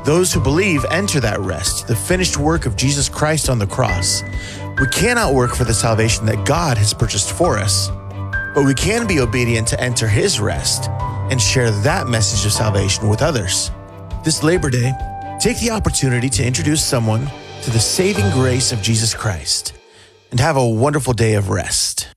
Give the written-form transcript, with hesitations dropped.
Those who believe enter that rest, the finished work of Jesus Christ on the cross. We cannot work for the salvation that God has purchased for us, but we can be obedient to enter his rest and share that message of salvation with others. This Labor Day, take the opportunity to introduce someone to the saving grace of Jesus Christ and have a wonderful day of rest.